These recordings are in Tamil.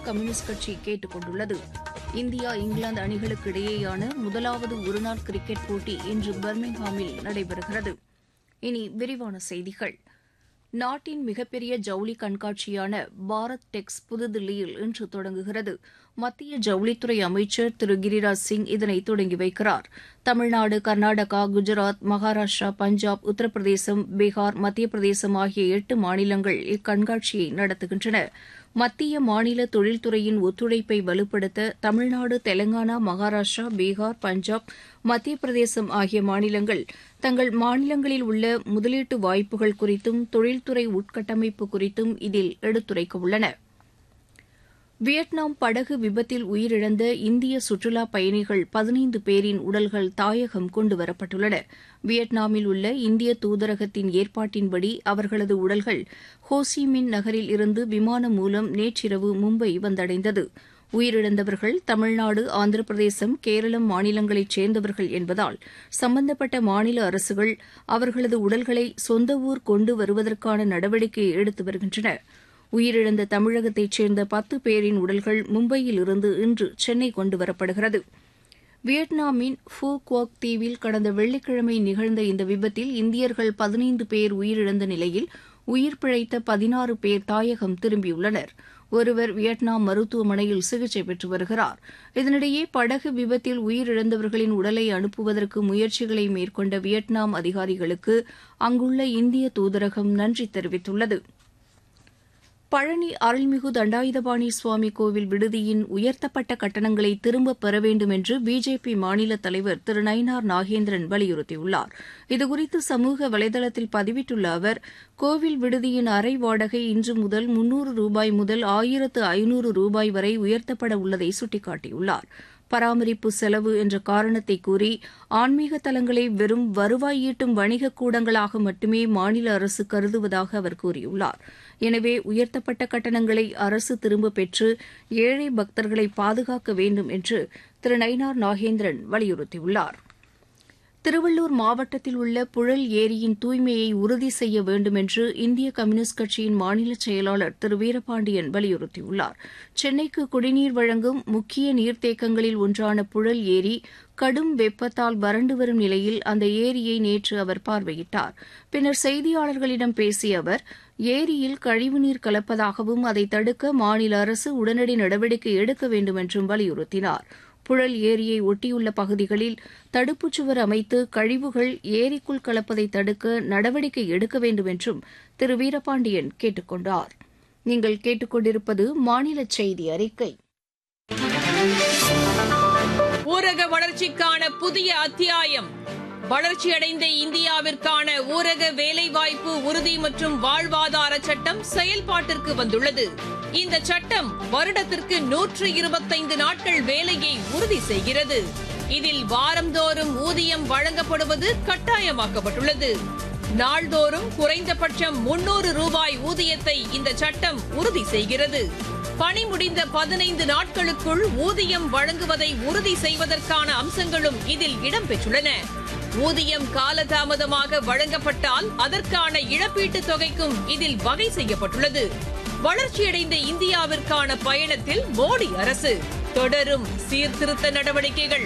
கம்யூனிஸ்ட் கட்சி கேட்டுக் கொண்டுள்ளது. இந்தியா இங்கிலாந்து அணிகளுக்கு இடையேயான முதலாவது ஒருநாள் கிரிக்கெட் போட்டி இன்று பர்மிங்ஹாமில் நடைபெறுகிறது. இனி விரிவான செய்திகள். நாட்டின் மிகப்பெரிய ஜவுளி கண்காட்சியான பாரத் டெக்ஸ் புதுதில்லியில் இன்று தொடங்குகிறது. மத்திய ஜவுளித்துறை அமைச்சர் திரு கிரிராஜ் சிங் இதனை தொடங்கி வைக்கிறார். தமிழ்நாடு, கர்நாடகா, குஜராத், மகாராஷ்டிரா, பஞ்சாப், உத்தரப்பிரதேசம், பீகார், மத்திய பிரதேசம் ஆகிய 8 மாநிலங்கள் இக்கண்காட்சியை நடத்துகின்றன. மத்திய மாநில தொழில்துறையின் ஒத்துழைப்பை வலுப்படுத்த தமிழ்நாடு, தெலங்கானா, மகாராஷ்டிரா, பீகார், பஞ்சாப், மத்திய பிரதேசம் ஆகிய மாநிலங்கள் தங்கள் மாநிலங்களில் உள்ள முதலீட்டு வாய்ப்புகள் குறித்தும் தொழில்துறை உட்கட்டமைப்பு குறித்தும் இதில் எடுத்துரைக்க உள்ளன. வியட்நாம் படகு விபத்தில் உயிரிழந்த இந்திய சுற்றுலாப் பயணிகள் 15 பேரின் உடல்கள் தாயகம் கொண்டுவரப்பட்டுள்ளன. வியட்நாமில் உள்ள இந்திய தூதரகத்தின் ஏற்பாட்டின்படி அவர்களது உடல்கள் ஹோசிமின் நகரில் இருந்து விமானம் மூலம் நேற்றிரவு மும்பை வந்தடைந்தது. உயிரிழந்தவர்கள் தமிழ்நாடு, ஆந்திர பிரதேசம், கேரளம் மாநிலங்களைச் சேர்ந்தவர்கள் என்பதால் சம்பந்தப்பட்ட மாநில அரசுகள் அவர்களது உடல்களை சொந்த ஊர் கொண்டு வருவதற்கான நடவடிக்கையை எடுத்து வருகின்றன. உயிரிழந்த தமிழகத்தைச் சேர்ந்த 10 பேரின் உடல்கள் மும்பையில் இருந்து இன்று சென்னை கொண்டுவரப்படுகிறது. வியட்நாமின் ஃபூ குவாக் தீவில் கடந்த வெள்ளிக்கிழமை நிகழ்ந்த இந்த விபத்தில் இந்தியர்கள் 15 பேர் உயிரிழந்த நிலையில் உயிர் பிழைத்த 16 பேர் தாயகம் திரும்பியுள்ளனர். ஒருவர் வியட்நாம் மருத்துவமனையில் சிகிச்சை பெற்று வருகிறார். இதனிடையே படகு விபத்தில் உயிரிழந்தவர்களின் உடலை அனுப்புவதற்கு முயற்சிகளை மேற்கொண்ட வியட்நாம் அதிகாரிகளுக்கு அங்குள்ள இந்திய தூதரகம் நன்றி தெரிவித்துள்ளது. பழனி அருள்மிகு தண்டாயுதபாணி சுவாமி கோவில் விடுதியின் உயர்த்தப்பட்ட கட்டணங்களை திரும்பப் பெற வேண்டும் என்று பிஜேபி மாநில தலைவர் திரு நயினார் நாகேந்திரன் வலியுறுத்தியுள்ளார். இதுகுறித்து சமூக வலைதளத்தில் பதிவிட்டுள்ள அவர், கோவில் விடுதியின் அறை வாடகை இன்று முதல் 300 ரூபாய் முதல் 1500 ரூபாய் வரை உயர்த்தப்பட உள்ளதை சுட்டிக்காட்டியுள்ளார். பராமரிப்பு செலவு என்ற காரணத்தை கூறி ஆன்மீக தலங்களை வெறும் வருவாய் ஈட்டும் வணிகக் கூடங்களாக மட்டுமே மாநில அரசு கருதுவதாக அவர் கூறியுள்ளார். எனவே உயர்த்தப்பட்ட கட்டணங்களை அரசு திரும்பப் பெற்று ஏழை பக்தர்களை பாதுகாக்க வேண்டும் என்று திரு நயினார் நாகேந்திரன் வலியுறுத்தியுள்ளார். திருவள்ளூர் மாவட்டத்தில் உள்ள புழல் ஏரியின் தூய்மையை உறுதி செய்ய வேண்டும் என்று இந்திய கம்யூனிஸ்ட் கட்சியின் மாநில செயலாளர் திரு வீரபாண்டியன் வலியுறுத்தியுள்ளார். சென்னைக்கு குடிநீர் வழங்கும் முக்கிய நீர்த்தேக்கங்களில் ஒன்றான புழல் ஏரி கடும் வெப்பத்தால் வறண்டு வரும் நிலையில் அந்த ஏரியை நேற்று அவர் பார்வையிட்டார். பின்னர் செய்தியாளர்களிடம் பேசிய அவர், ஏரியில் கழிவுநீர் கலப்பதாகவும் அதை தடுக்க மாநில அரசு உடனடி நடவடிக்கை எடுக்க வேண்டும் என்றும் வலியுறுத்தினார். புழல் ஏரியை ஒட்டியுள்ள பகுதிகளில் தடுப்புச் சுவர் அமைத்து கழிவுகள் ஏரிக்குள் கலப்பதை தடுக்க நடவடிக்கை எடுக்க வேண்டும் என்றும் திரு வீரபாண்டியன் கேட்டுக் கொண்டார். நீங்கள் கேட்டுக்கொண்டிருப்பது மாநில செய்தி அறிக்கை. ஊரக வளர்ச்சிக்கான புதிய அத்தியாயம். வளர்ச்சியடைந்த இந்தியாவிற்கான ஊரக வேலைவாய்ப்பு உறுதி மற்றும் வாழ்வாதார சட்டம் செயல்பாட்டிற்கு வந்துள்ளது. இந்த சட்டம் வருடத்திற்கு 125 நாட்கள் வேலையை உறுதி செய்கிறது. இதில் வாரந்தோறும் ஊதியம் வழங்கப்படுவது கட்டாயமாக்கப்பட்டுள்ளது. நாள்தோறும் குறைந்தபட்சம் 300 ரூபாய் ஊதியத்தை இந்த சட்டம் உறுதி செய்கிறது. பணி முடிந்த 15 நாட்களுக்குள் ஊதியம் வழங்குவதை உறுதி செய்வதற்கான அம்சங்களும் இதில் இடம்பெற்றுள்ளன. ஊதியம் காலதாமதமாக வழங்கப்பட்டால் அதற்கான இழப்பீட்டுத் தொகைக்கும் இதில் வகை செய்யப்பட்டுள்ளது. வளர்ச்சியடைந்த இந்தியாவிற்கான பயணத்தில் மோடி அரசு தொடரும் சீர்திருத்த நடவடிக்கைகள்.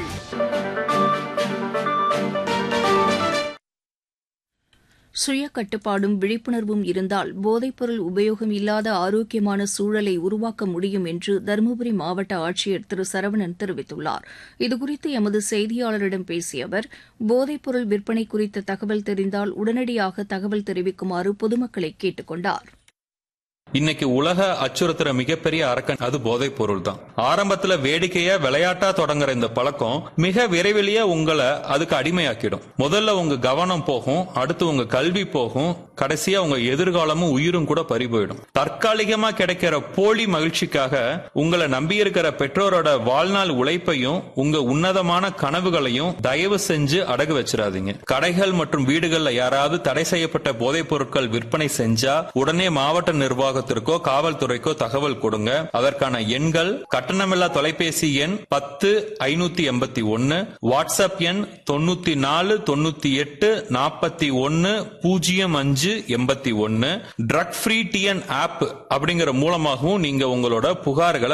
சுய கட்டுப்பாடும் விழிப்புணர்வும் இருந்தால் போதைப்பொருள் உபயோகம் இல்லாத ஆரோக்கியமான சூழலை உருவாக்க முடியும் என்று தருமபுரி மாவட்ட ஆட்சியர் திரு சரவணன் தெரிவித்துள்ளார். இதுகுறித்து எமது செய்தியாளரிடம் பேசிய அவர், போதைப்பொருள் விற்பனை குறித்த தகவல் தெரிந்தால் உடனடியாக தகவல் தெரிவிக்குமாறு பொதுமக்களை கேட்டுக் கொண்டார். இன்னைக்கு உலக அச்சுறுத்துற மிகப்பெரிய அரக்கன் அது போதைப் பொருள் தான். ஆரம்பத்துல வேடிக்கையா விளையாட்டா தொடங்குற இந்த பழக்கம் மிக விரைவிலேயே உங்களை அதுக்கு அடிமையாக்கிடும். முதல்ல உங்க கவனம் போகும், அடுத்து உங்க கல்வி போகும், கடைசியா உங்க எதிர்காலமும் உயிரும் கூட பறி போயிடும். தற்காலிகமா கிடைக்கிற போலி மகிழ்ச்சிக்காக உங்களை நம்பி இருக்கிற பெற்றோரோட வாழ்நாள் உழைப்பையும் உங்க உன்னதமான கனவுகளையும் தயவு செஞ்சு அடகு வச்சிடாதீங்க. கடைகள் மற்றும் வீடுகள்ல யாராவது தடை செய்யப்பட்ட போதைப் பொருட்கள் விற்பனை செஞ்சா உடனே மாவட்ட நிர்வாகம் காவல்துறைக்கோ தகவல் கொடுங்க. அதற்கான எண்கள் கட்டணமில்லா தொலைபேசி எண் 10-581, வாட்ஸ்அப் எண் 94-841-05-81, ட்ரக் ஃப்ரீ டிஎன் ஆப் அப்படிங்கிற மூலமாகவும் நீங்க உங்களோட புகார்களை